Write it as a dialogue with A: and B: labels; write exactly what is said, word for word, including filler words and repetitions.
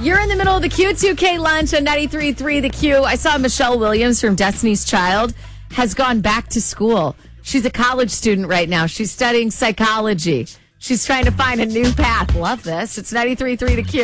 A: You're in the middle of the Q two K lunch on ninety-three point three The Q. I saw Michelle Williams from Destiny's Child has gone back to school. She's a college student right now. She's studying psychology. She's trying to find a new path. Love this. It's ninety-three point three The Q.